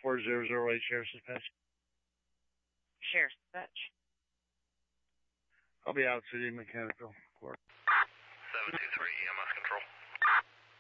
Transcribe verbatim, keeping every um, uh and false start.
four zero zero eight, Sheriff's Dispatch. Sheriff's Dispatch. I'll be out City Mechanical Court. seven two three.